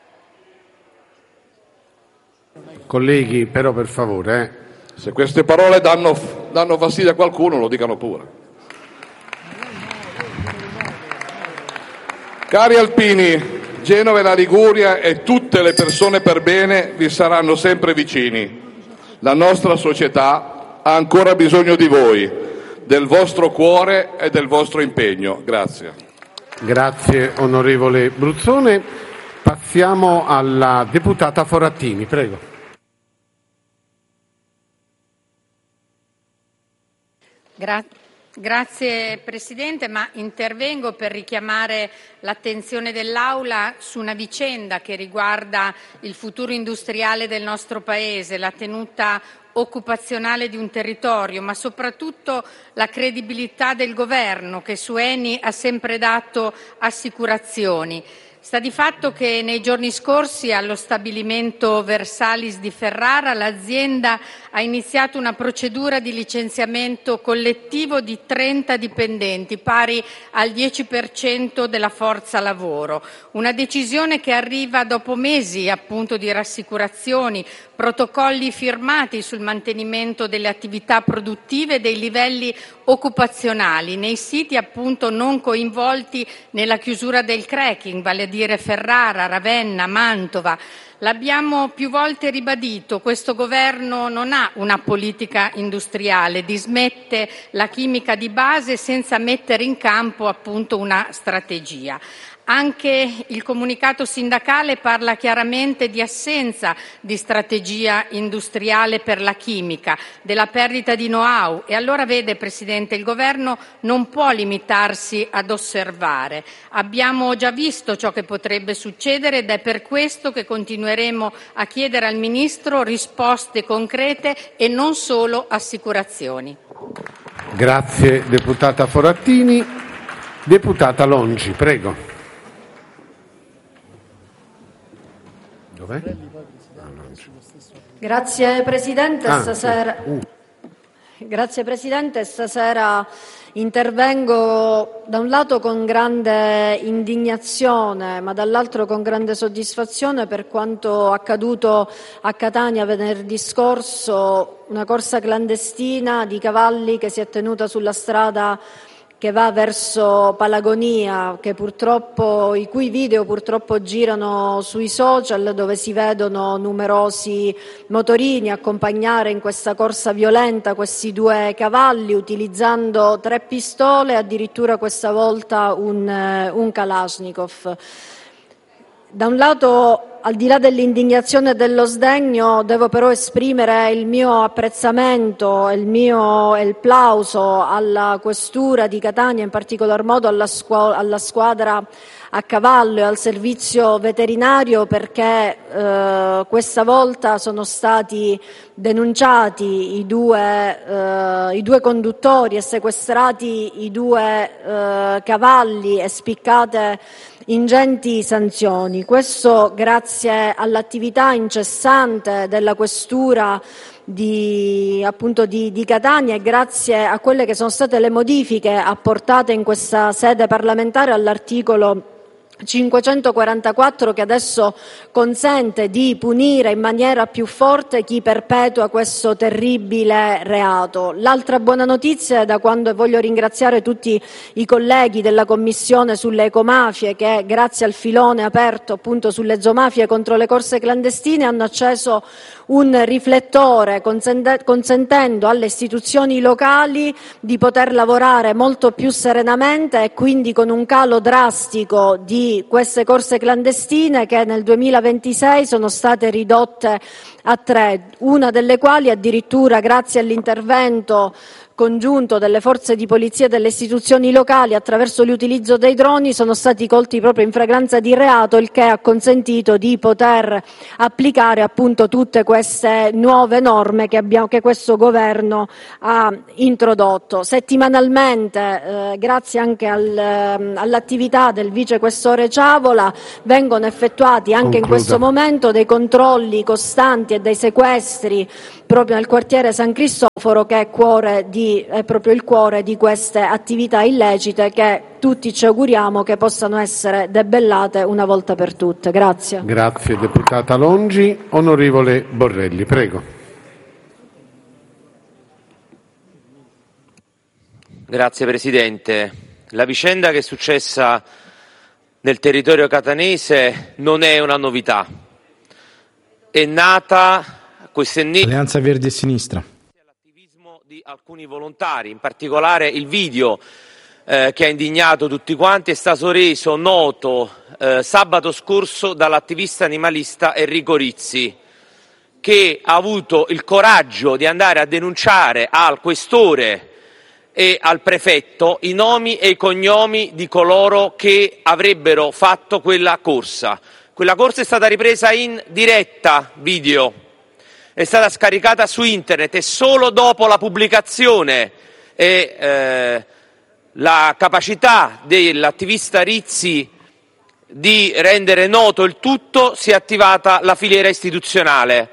Colleghi, però per favore. Eh. Se queste parole danno, danno fastidio a qualcuno, lo dicano pure. Cari alpini, Genova e la Liguria e tutte le persone per bene vi saranno sempre vicini. La nostra società ha ancora bisogno di voi, del vostro cuore e del vostro impegno. Grazie. Grazie onorevole Bruzzone. Passiamo alla deputata Forattini, prego. Grazie. Grazie Presidente, ma intervengo per richiamare l'attenzione dell'Aula su una vicenda che riguarda il futuro industriale del nostro Paese, la tenuta occupazionale di un territorio, ma soprattutto la credibilità del Governo che su Eni ha sempre dato assicurazioni. Sta di fatto che nei giorni scorsi allo stabilimento Versalis di Ferrara l'azienda ha iniziato una procedura di licenziamento collettivo di trenta dipendenti, pari al dieci per cento della forza lavoro. Una decisione che arriva dopo mesi appunto di rassicurazioni, protocolli firmati sul mantenimento delle attività produttive e dei livelli occupazionali nei siti appunto non coinvolti nella chiusura del cracking, vale a dire Ferrara, Ravenna, Mantova. L'abbiamo più volte ribadito, questo governo non ha una politica industriale, dismette la chimica di base senza mettere in campo appunto una strategia. Anche il comunicato sindacale parla chiaramente di assenza di strategia industriale per la chimica, della perdita di know-how e allora vede Presidente, il Governo non può limitarsi ad osservare. Abbiamo già visto ciò che potrebbe succedere ed è per questo che continueremo a chiedere al Ministro risposte concrete e non solo assicurazioni. Grazie deputata Forattini. Deputata Longi, prego. Grazie Presidente, ah, stasera... sì. uh. Grazie Presidente, stasera intervengo da un lato con grande indignazione, ma dall'altro con grande soddisfazione per quanto accaduto a Catania venerdì scorso, una corsa clandestina di cavalli che si è tenuta sulla strada che va verso Palagonia, che purtroppo, i cui video purtroppo girano sui social, dove si vedono numerosi motorini accompagnare in questa corsa violenta questi due cavalli utilizzando tre pistole, addirittura questa volta un, un Kalashnikov. Da un lato, al di là dell'indignazione e dello sdegno, devo però esprimere il mio apprezzamento e il mio il plauso alla questura di Catania, in particolar modo alla, scu- alla squadra a cavallo e al servizio veterinario, perché eh, questa volta sono stati denunciati i due, eh, i due conduttori e sequestrati i due eh, cavalli e spiccate ingenti sanzioni. Questo grazie all'attività incessante della questura di, appunto di, di Catania e grazie a quelle che sono state le modifiche apportate in questa sede parlamentare all'articolo cinquecentoquarantaquattro, che adesso consente di punire in maniera più forte chi perpetua questo terribile reato. L'altra buona notizia è da quando, e voglio ringraziare tutti i colleghi della Commissione sulle ecomafie che grazie al filone aperto appunto sulle zoomafie contro le corse clandestine hanno acceso un riflettore consentendo alle istituzioni locali di poter lavorare molto più serenamente e quindi con un calo drastico di queste corse clandestine che nel duemilaventisei sono state ridotte a tre, una delle quali addirittura grazie all'intervento congiunto delle forze di polizia e delle istituzioni locali attraverso l'utilizzo dei droni sono stati colti proprio in flagranza di reato, il che ha consentito di poter applicare appunto tutte queste nuove norme che, abbiamo, che questo governo ha introdotto. Settimanalmente, eh, grazie anche al, all'attività del vicequestore Ciavola, vengono effettuati anche Concluda. in questo momento dei controlli costanti e dei sequestri proprio nel quartiere San Cristoforo, che è, cuore di, è proprio il cuore di queste attività illecite che tutti ci auguriamo che possano essere debellate una volta per tutte. Grazie. Grazie deputata Longi. Onorevole Borrelli, prego. Grazie Presidente. La vicenda che è successa nel territorio catanese non è una novità. È nata questa ennesima Alleanza Verdi e Sinistra. l'attivismo di alcuni volontari, in particolare il video eh, che ha indignato tutti quanti è stato reso noto eh, sabato scorso dall'attivista animalista Enrico Rizzi, che ha avuto il coraggio di andare a denunciare al questore e al prefetto i nomi e i cognomi di coloro che avrebbero fatto quella corsa. Quella corsa è stata ripresa in diretta video, è stata scaricata su internet e solo dopo la pubblicazione e eh, la capacità dell'attivista Rizzi di rendere noto il tutto si è attivata la filiera istituzionale.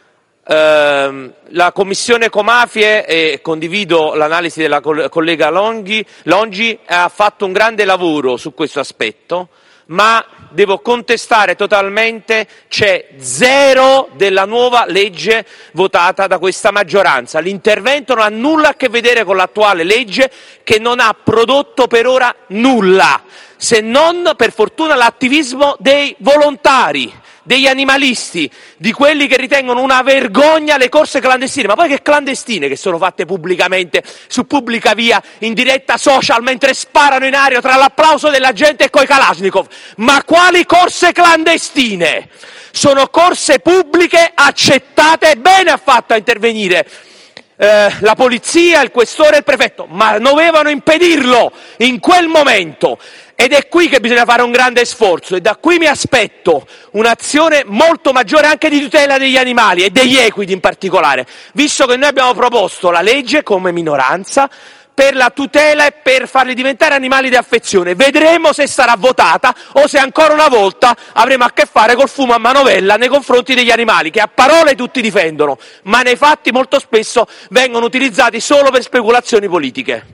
Uh, la Commissione Ecomafie, e condivido l'analisi della collega Longi, Longi, ha fatto un grande lavoro su questo aspetto, ma devo contestare totalmente, c'è zero della nuova legge votata da questa maggioranza. L'intervento non ha nulla a che vedere con l'attuale legge, che non ha prodotto per ora nulla, se non per fortuna l'attivismo dei volontari, degli animalisti, di quelli che ritengono una vergogna le corse clandestine. Ma poi che clandestine, che sono fatte pubblicamente, su pubblica via, in diretta social, mentre sparano in aria tra l'applauso della gente e coi Kalashnikov. Ma quali corse clandestine? Sono corse pubbliche accettate, bene ha fatto a intervenire eh, la polizia, il questore e il prefetto, ma dovevano impedirlo in quel momento. Ed è qui che bisogna fare un grande sforzo, e da qui mi aspetto un'azione molto maggiore anche di tutela degli animali e degli equidi in particolare, visto che noi abbiamo proposto la legge come minoranza per la tutela e per farli diventare animali di affezione. Vedremo se sarà votata o se ancora una volta avremo a che fare col fumo a manovella nei confronti degli animali, che a parole tutti difendono, ma nei fatti molto spesso vengono utilizzati solo per speculazioni politiche.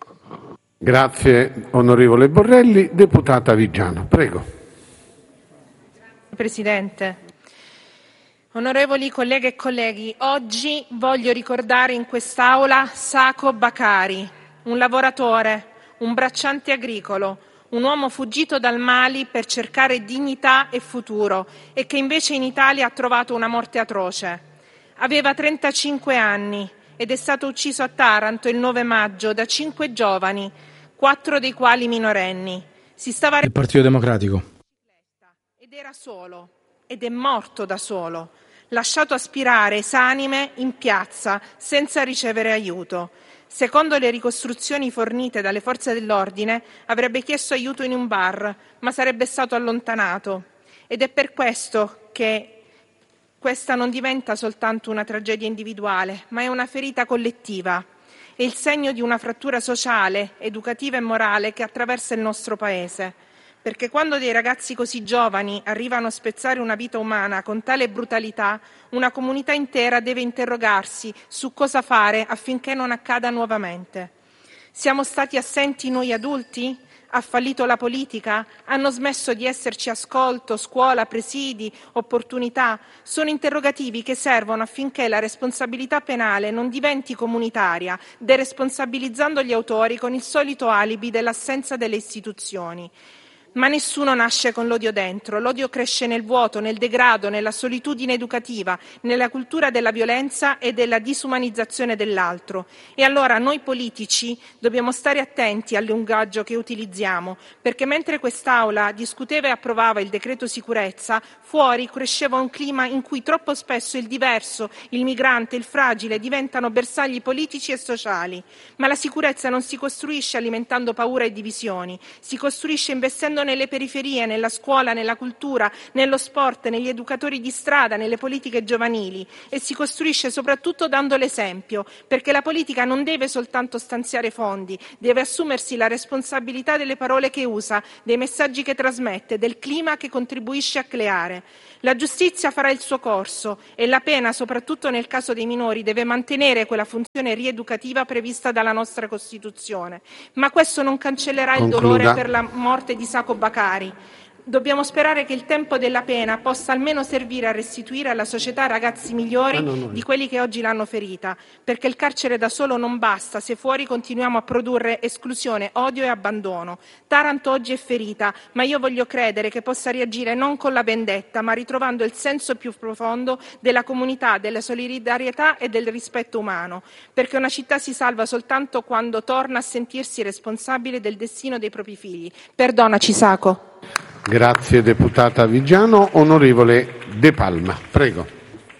Grazie onorevole Borrelli. Deputata Vigiano, prego. Presidente, onorevoli colleghe e colleghi, oggi voglio ricordare in quest'Aula Sako Bakari, un lavoratore, un bracciante agricolo, un uomo fuggito dal Mali per cercare dignità e futuro e che invece in Italia ha trovato una morte atroce. Aveva trentacinque anni ed è stato ucciso a Taranto il nove maggio da cinque giovani, quattro dei quali minorenni. Si stava Il Partito Democratico. Ed era solo, ed è morto da solo, lasciato aspirare esanime in piazza senza ricevere aiuto. Secondo le ricostruzioni fornite dalle forze dell'ordine, avrebbe chiesto aiuto in un bar, ma sarebbe stato allontanato. Ed è per questo che questa non diventa soltanto una tragedia individuale, ma è una ferita collettiva. È il segno di una frattura sociale, educativa e morale che attraversa il nostro Paese. Perché quando dei ragazzi così giovani arrivano a spezzare una vita umana con tale brutalità, una comunità intera deve interrogarsi su cosa fare affinché non accada nuovamente. Siamo stati assenti noi adulti? Ha fallito la politica? Hanno smesso di esserci ascolto, scuola, presidi, opportunità? Sono interrogativi che servono affinché la responsabilità penale non diventi comunitaria, deresponsabilizzando gli autori con il solito alibi dell'assenza delle istituzioni. ma nessuno nasce con l'odio dentro. L'odio cresce nel vuoto, nel degrado, nella solitudine educativa, nella cultura della violenza e della disumanizzazione dell'altro. E allora noi politici dobbiamo stare attenti al linguaggio che utilizziamo, perché mentre quest'Aula discuteva e approvava il decreto sicurezza, fuori cresceva un clima in cui troppo spesso il diverso, il migrante, il fragile diventano bersagli politici e sociali. Ma la sicurezza non si costruisce alimentando paura e divisioni, si costruisce investendo nelle periferie, nella scuola, nella cultura, nello sport, negli educatori di strada, nelle politiche giovanili, e si costruisce soprattutto dando l'esempio, perché la politica non deve soltanto stanziare fondi, deve assumersi la responsabilità delle parole che usa, dei messaggi che trasmette, del clima che contribuisce a creare. La giustizia farà il suo corso e la pena, soprattutto nel caso dei minori, deve mantenere quella funzione rieducativa prevista dalla nostra Costituzione. Ma questo non cancellerà il Concluda. dolore per la morte di Sacco Bakari. Dobbiamo sperare che il tempo della pena possa almeno servire a restituire alla società ragazzi migliori Ah, no, no. di quelli che oggi l'hanno ferita, perché il carcere da solo non basta se fuori continuiamo a produrre esclusione, odio e abbandono. Taranto oggi è ferita, ma io voglio credere che possa reagire non con la vendetta, ma ritrovando il senso più profondo della comunità, della solidarietà e del rispetto umano, perché una città si salva soltanto quando torna a sentirsi responsabile del destino dei propri figli. Perdonaci, Sacco. Grazie deputata Vigiano. Onorevole De Palma, prego.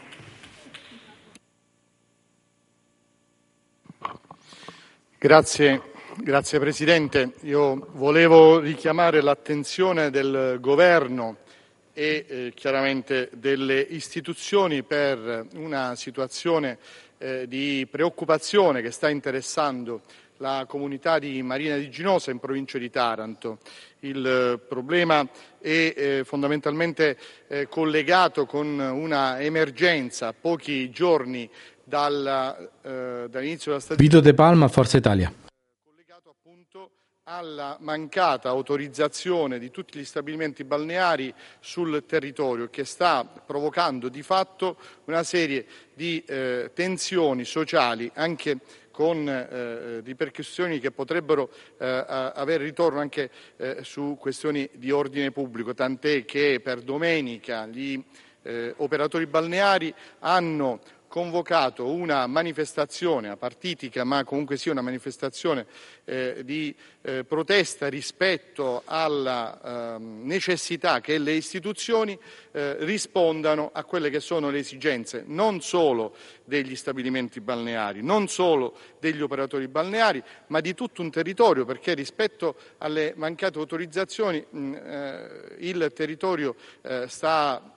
Grazie, grazie Presidente. Io volevo richiamare l'attenzione del Governo e eh, chiaramente delle istituzioni per una situazione eh, di preoccupazione che sta interessando la comunità di Marina di Ginosa in provincia di Taranto. Il problema è eh, fondamentalmente eh, collegato con una emergenza a pochi giorni dalla, eh, dall'inizio della stagione. Vito De Palma, Forza Italia. Collegato appunto alla mancata autorizzazione di tutti gli stabilimenti balneari sul territorio, che sta provocando di fatto una serie di eh, tensioni sociali anche con eh, ripercussioni che potrebbero eh, avere ritorno anche eh, su questioni di ordine pubblico, tant'è che per domenica gli eh, operatori balneari hanno convocato una manifestazione apartitica, ma comunque sia una manifestazione eh, di eh, protesta rispetto alla eh, necessità che le istituzioni eh, rispondano a quelle che sono le esigenze non solo degli stabilimenti balneari, non solo degli operatori balneari, ma di tutto un territorio, perché rispetto alle mancate autorizzazioni mh, eh, il territorio eh, sta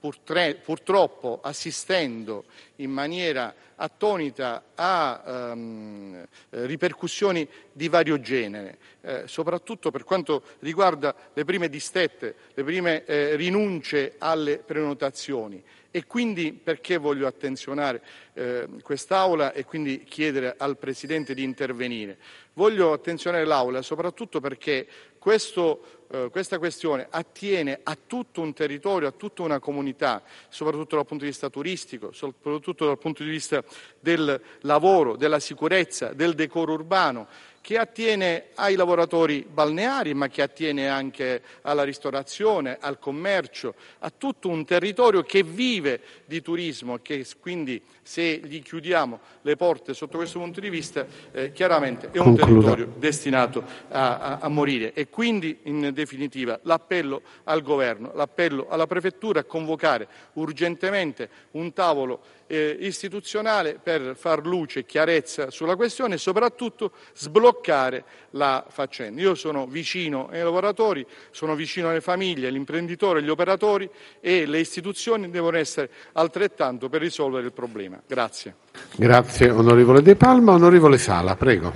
purtroppo assistendo in maniera attonita a um, ripercussioni di vario genere, eh, soprattutto per quanto riguarda le prime distette, le prime eh, rinunce alle prenotazioni. E quindi perché voglio attenzionare eh, quest'Aula e quindi chiedere al Presidente di intervenire? Voglio attenzionare l'Aula soprattutto perché questo, eh, questa questione attiene a tutto un territorio, a tutta una comunità, soprattutto dal punto di vista turistico, soprattutto dal punto di vista del lavoro, della sicurezza, del decoro urbano, che attiene ai lavoratori balneari, ma che attiene anche alla ristorazione, al commercio, a tutto un territorio che vive di turismo, che quindi se gli chiudiamo le porte sotto questo punto di vista, eh, chiaramente è un Concluda. territorio destinato a, a, a morire. E quindi, in definitiva, l'appello al Governo, l'appello alla Prefettura a convocare urgentemente un tavolo eh, istituzionale per far luce e chiarezza sulla questione e soprattutto sbloccare la faccenda. Io sono vicino ai lavoratori, sono vicino alle famiglie, agli imprenditori, agli operatori e le istituzioni devono essere altrettanto per risolvere il problema. Grazie. Grazie onorevole De Palma. Onorevole Sala, prego.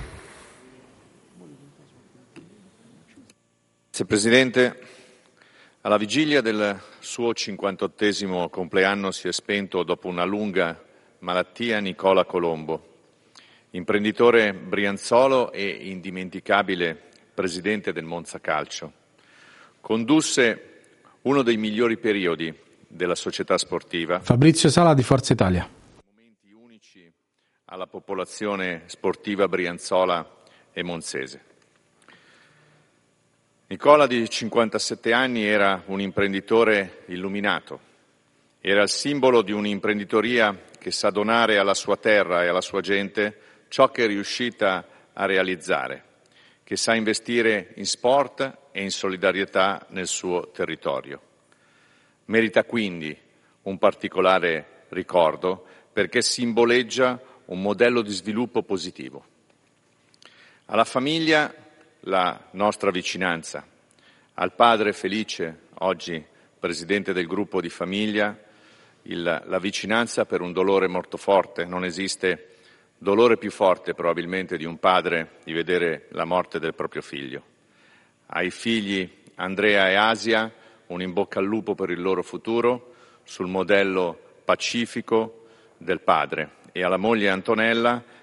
Grazie Presidente. Alla vigilia del suo cinquantottesimo compleanno si è spento dopo una lunga malattia Nicola Colombo, imprenditore brianzolo e indimenticabile presidente del Monza Calcio. Condusse uno dei migliori periodi della società sportiva. Fabrizio Sala di Forza Italia. Momenti unici alla popolazione sportiva brianzola e monzese. Nicola, di cinquantasette anni, era un imprenditore illuminato. Era il simbolo di un'imprenditoria che sa donare alla sua terra e alla sua gente ciò che è riuscita a realizzare, che sa investire in sport e in solidarietà nel suo territorio. Merita quindi un particolare ricordo perché simboleggia un modello di sviluppo positivo. Alla famiglia la nostra vicinanza, al padre Felice, oggi presidente del gruppo di famiglia, il, la vicinanza per un dolore molto forte. Non esiste dolore più forte probabilmente di un padre di vedere la morte del proprio figlio. Ai figli Andrea e Asia un in bocca al lupo per il loro futuro sul modello pacifico del padre, e alla moglie Antonella